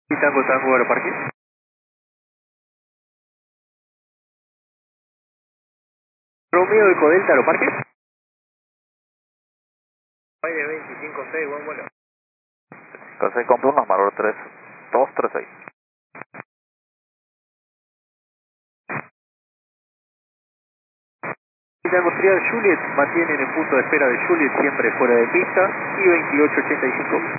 Tango Tango Aeroparque. Romeo Eco Delta Aeroparque. Aire 25-6, buen vuelo. 56 con turno, valor 3236. Tango Trial Juliet, mantienen el punto de espera de Juliet siempre fuera de pista y 2885.